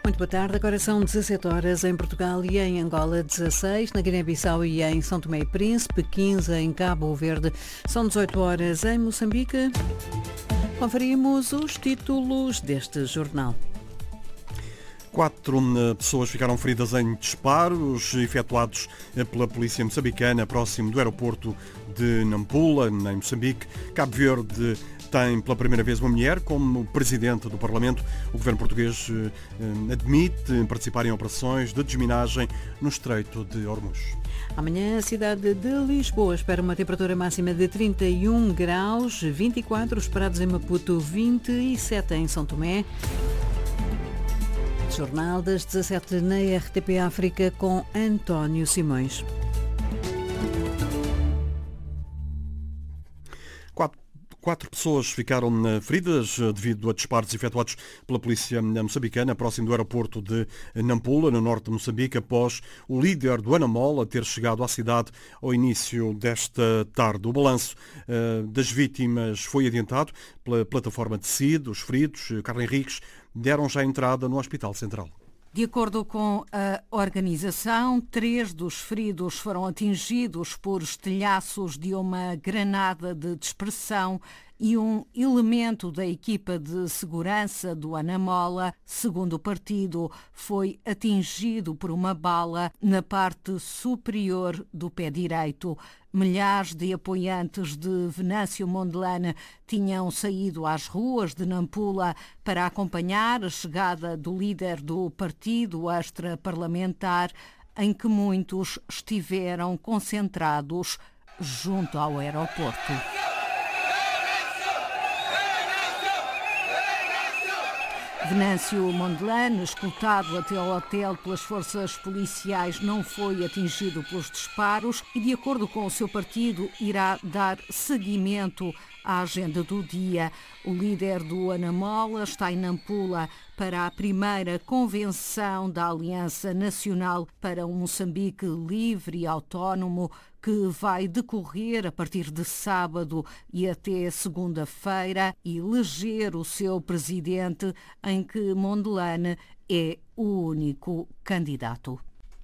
Muito boa tarde, agora são 17 horas em Portugal e em Angola, 16, na Guiné-Bissau e em São Tomé e Príncipe, 15 em Cabo Verde, são 18 horas em Moçambique. Conferimos os títulos deste jornal. 4 pessoas ficaram feridas em disparos efetuados pela polícia moçambicana próximo do aeroporto de Nampula, em Moçambique. Cabo Verde tem pela primeira vez uma mulher como presidente do Parlamento. O governo português admite participar em operações de desminagem no Estreito de Hormuz. Amanhã a cidade de Lisboa espera uma temperatura máxima de 31 graus, 24 esperados em Maputo, 27 em São Tomé. Jornal das 17 na RTP África com António Simões. Quatro pessoas ficaram feridas devido a disparos efetuados pela polícia moçambicana próximo do aeroporto de Nampula, no norte de Moçambique, após o líder do Anamola ter chegado à cidade ao início desta tarde. O balanço das vítimas foi adiantado pela plataforma de CID. Os feridos, Carlos Henriques, deram já entrada no Hospital Central. De acordo com a organização, 3 dos feridos foram atingidos por estilhaços de uma granada de dispersão e um elemento da equipa de segurança do Anamola, segundo o partido, foi atingido por uma bala na parte superior do pé direito. Milhares de apoiantes de Venâncio Mondlane tinham saído às ruas de Nampula para acompanhar a chegada do líder do partido extra-parlamentar, em que muitos estiveram concentrados junto ao aeroporto. Venâncio Mondlane, escoltado até ao hotel pelas forças policiais, não foi atingido pelos disparos e, de acordo com o seu partido, irá dar seguimento à agenda do dia. O líder do Anamola está em Nampula para a primeira convenção da Aliança Nacional para um Moçambique livre e autónomo, que vai decorrer a partir de sábado e até segunda-feira, e eleger o seu presidente, em que Mondlane é o único candidato.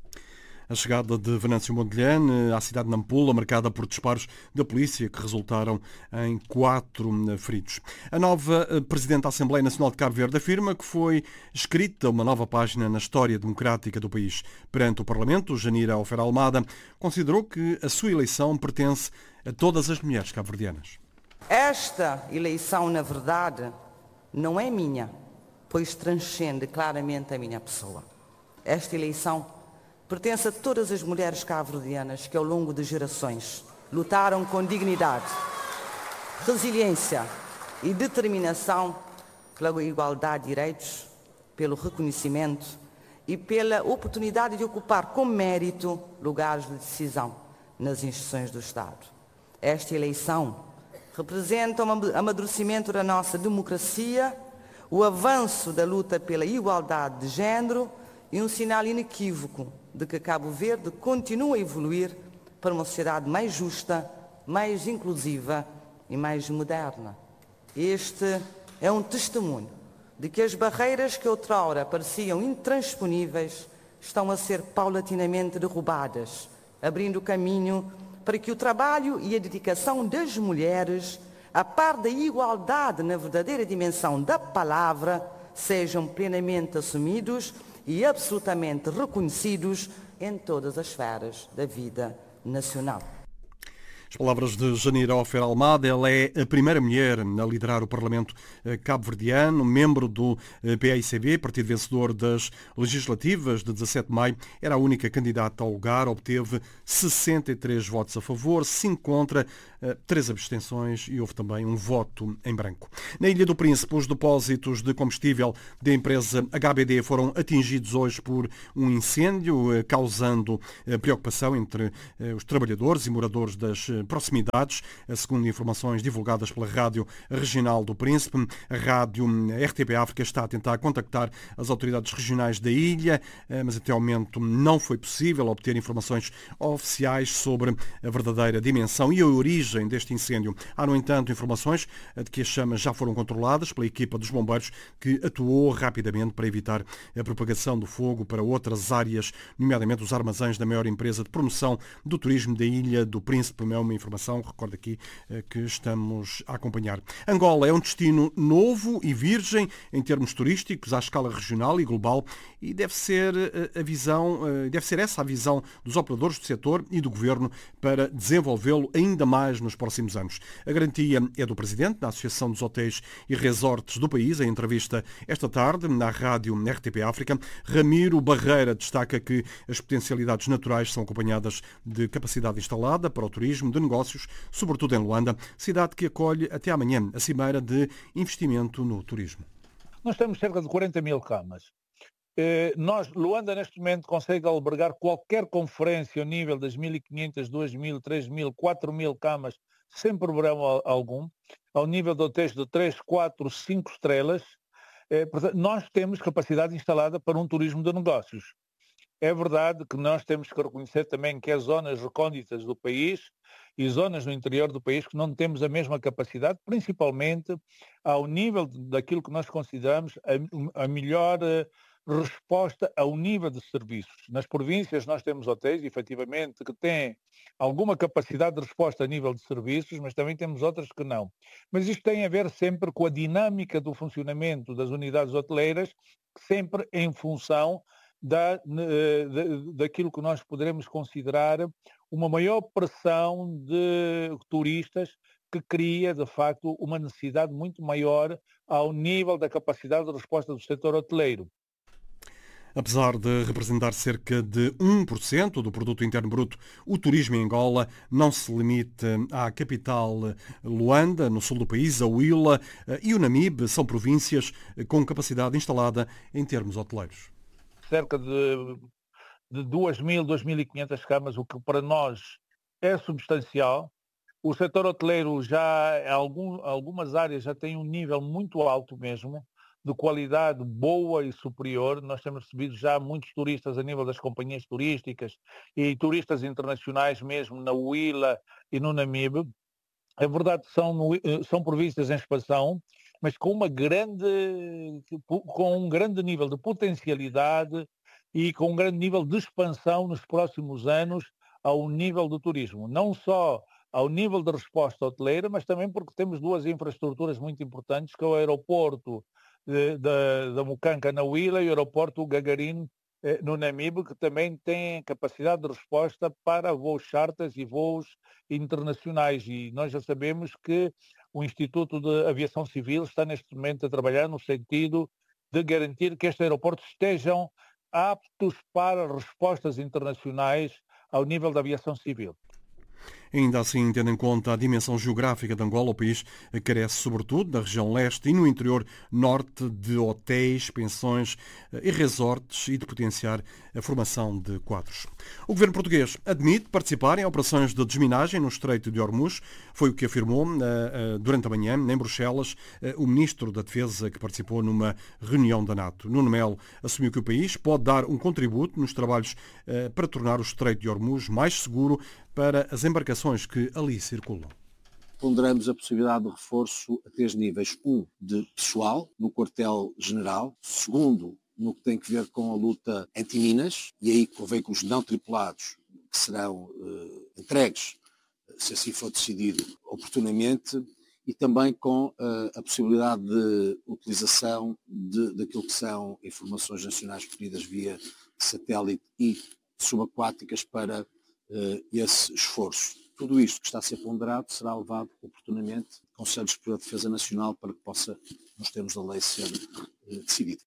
A chegada de Venâncio Mondlane à cidade de Nampula, marcada por disparos da polícia que resultaram em 4 feridos. A nova Presidente da Assembleia Nacional de Cabo Verde afirma que foi escrita uma nova página na história democrática do país. Perante o Parlamento, Janira Alfer Almada considerou que a sua eleição pertence a todas as mulheres cabo-verdianas. Esta eleição, na verdade, não é minha, pois transcende claramente a minha pessoa. Esta eleição pertence a todas as mulheres cabo-verdianas que, ao longo de gerações, lutaram com dignidade, resiliência e determinação pela igualdade de direitos, pelo reconhecimento e pela oportunidade de ocupar com mérito lugares de decisão nas instituições do Estado. Esta eleição representa um amadurecimento da nossa democracia, o avanço da luta pela igualdade de género e um sinal inequívoco de que Cabo Verde continua a evoluir para uma sociedade mais justa, mais inclusiva e mais moderna. Este é um testemunho de que as barreiras que outrora pareciam intransponíveis estão a ser paulatinamente derrubadas, abrindo caminho para que o trabalho e a dedicação das mulheres, a par da igualdade na verdadeira dimensão da palavra, sejam plenamente assumidos e absolutamente reconhecidos em todas as esferas da vida nacional. As palavras de Janira Alfer Almada. Ela é a primeira mulher a liderar o Parlamento cabo-verdiano, membro do PAICB, partido vencedor das legislativas de 17 de maio. Era a única candidata ao lugar, obteve 63 votos a favor, 5 contra, 3 abstenções e houve também um voto em branco. Na Ilha do Príncipe, os depósitos de combustível da empresa HBD foram atingidos hoje por um incêndio, causando preocupação entre os trabalhadores e moradores das proximidades, segundo informações divulgadas pela Rádio Regional do Príncipe. A Rádio RTP África está a tentar contactar as autoridades regionais da ilha, mas até ao momento não foi possível obter informações oficiais sobre a verdadeira dimensão e a origem origem deste incêndio. Há, no entanto, informações de que as chamas já foram controladas pela equipa dos bombeiros, que atuou rapidamente para evitar a propagação do fogo para outras áreas, nomeadamente os armazéns da maior empresa de promoção do turismo da Ilha do Príncipe. É uma informação, recordo aqui, que estamos a acompanhar. Angola é um destino novo e virgem em termos turísticos, à escala regional e global, e deve ser essa a visão dos operadores do setor e do Governo para desenvolvê-lo ainda mais nos próximos anos. A garantia é do Presidente da Associação dos Hotéis e Resorts do país. Em entrevista esta tarde na rádio RTP África, Ramiro Barreira destaca que as potencialidades naturais são acompanhadas de capacidade instalada para o turismo de negócios, sobretudo em Luanda, cidade que acolhe até amanhã a cimeira de investimento no turismo. Nós temos cerca de 40 mil camas. Luanda, neste momento, consegue albergar qualquer conferência ao nível das 1.500, 2.000, 3.000, 4.000 camas, sem problema algum, ao nível de hotéis de 3, 4, 5 estrelas. Portanto, nós temos capacidade instalada para um turismo de negócios. É verdade que nós temos que reconhecer também que há zonas recônditas do país e zonas no interior do país que não temos a mesma capacidade, principalmente ao nível daquilo que nós consideramos a melhor resposta ao nível de serviços. Nas províncias nós temos hotéis, efetivamente, que têm alguma capacidade de resposta a nível de serviços, mas também temos outras que não. Mas isto tem a ver sempre com a dinâmica do funcionamento das unidades hoteleiras, sempre em função daquilo que nós poderemos considerar uma maior pressão de turistas, que cria, de facto, uma necessidade muito maior ao nível da capacidade de resposta do setor hoteleiro. Apesar de representar cerca de 1% do produto interno bruto, o turismo em Angola não se limita à capital Luanda, no sul do país. A Huila e o Namibe são províncias com capacidade instalada em termos hoteleiros. Cerca de 2.000, 2.500 camas, o que para nós é substancial. O setor hoteleiro já, em algumas áreas, já tem um nível muito alto mesmo, de qualidade boa e superior. Nós temos recebido já muitos turistas a nível das companhias turísticas e turistas internacionais mesmo na Huila e no Namibe. É verdade que são províncias em expansão, mas com um grande nível de potencialidade e com um grande nível de expansão nos próximos anos ao nível do turismo. Não só ao nível de resposta hoteleira, mas também porque temos duas infraestruturas muito importantes, que é o aeroporto da Mukanka na Huila e o aeroporto Gagarin no Namibe, que também tem capacidade de resposta para voos charters e voos internacionais. E nós já sabemos que o Instituto de Aviação Civil está neste momento a trabalhar no sentido de garantir que estes aeroportos estejam aptos para respostas internacionais ao nível da aviação civil. Ainda assim, tendo em conta a dimensão geográfica de Angola, o país carece, sobretudo, da região leste e no interior norte, de hotéis, pensões e resorts e de potenciar a formação de quadros. O governo português admite participar em operações de desminagem no Estreito de Hormuz. Foi o que afirmou durante a manhã, em Bruxelas, o ministro da Defesa que participou numa reunião da NATO. Nuno Melo assumiu que o país pode dar um contributo nos trabalhos para tornar o Estreito de Hormuz mais seguro para as embarcações que ali circulam. Ponderamos a possibilidade de reforço a 3 níveis. De pessoal, no quartel-general. Segundo, no que tem que ver com a luta anti-minas, e aí com veículos não tripulados que serão entregues, se assim for decidido, oportunamente, e também com a possibilidade de utilização daquilo que são informações nacionais recolhidas via satélite e subaquáticas para esse esforço. Tudo isto que está a ser ponderado será levado oportunamente ao Conselho Superior de Defesa Nacional para que possa, nos termos da lei, ser decidido.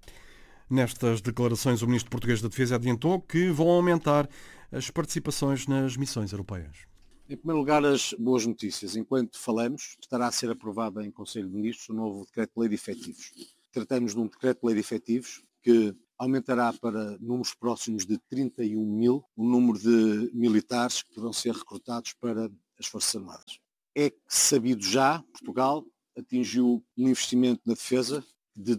Nestas declarações, o ministro português da Defesa adiantou que vão aumentar as participações nas missões europeias. Em primeiro lugar, as boas notícias. Enquanto falamos, estará a ser aprovado em Conselho de Ministros o novo Decreto-Lei de Efetivos. Tratamos de um Decreto-Lei de Efetivos que aumentará para números próximos de 31 mil o número de militares que poderão ser recrutados para as Forças Armadas. É sabido já, Portugal atingiu um investimento na defesa de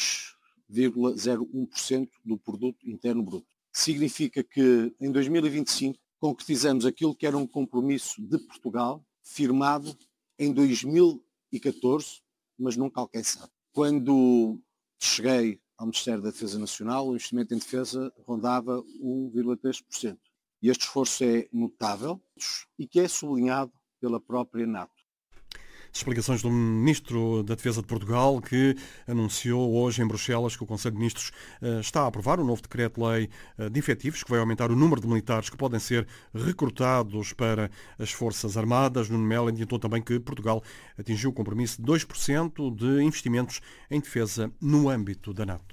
2,01% do produto interno bruto. Significa que em 2025 concretizamos aquilo que era um compromisso de Portugal firmado em 2014, mas nunca alcançado. Quando cheguei ao Ministério da Defesa Nacional, o investimento em defesa rondava 1,3%. E este esforço é notável e que é sublinhado pela própria NATO. Explicações do Ministro da Defesa de Portugal, que anunciou hoje em Bruxelas que o Conselho de Ministros está a aprovar um novo decreto-lei de efetivos que vai aumentar o número de militares que podem ser recrutados para as Forças Armadas. Nuno Melo adiantou também que Portugal atingiu o compromisso de 2% de investimentos em defesa no âmbito da NATO.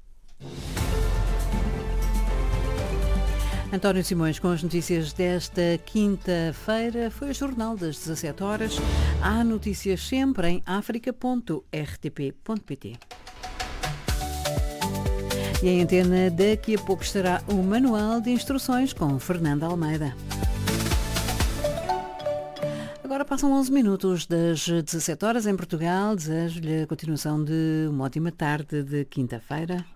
António Simões com as notícias desta quinta-feira. Foi o Jornal das 17 horas. Há notícias sempre em africa.rtp.pt. E em antena, daqui a pouco estará o Manual de Instruções com Fernanda Almeida. Agora passam 11 minutos das 17 horas em Portugal. Desejo-lhe a continuação de uma ótima tarde de quinta-feira.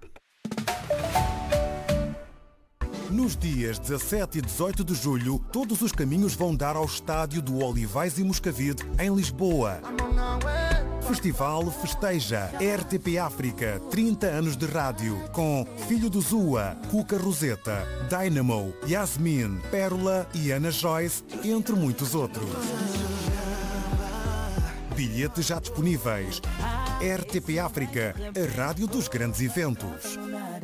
Nos dias 17 e 18 de julho, todos os caminhos vão dar ao estádio do Olivais e Moscavide, em Lisboa. Festival festeja RTP África, 30 anos de rádio, com Filho do Zua, Cuca Roseta, Dynamo, Yasmin, Pérola e Ana Joyce, entre muitos outros. Bilhetes já disponíveis. RTP África, a rádio dos grandes eventos.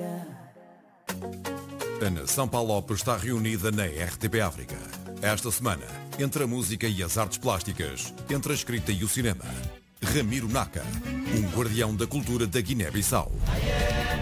A nação Palop está reunida na RTP África. Esta semana, entre a música e as artes plásticas, entre a escrita e o cinema, Ramiro Naka, um guardião da cultura da Guiné-Bissau.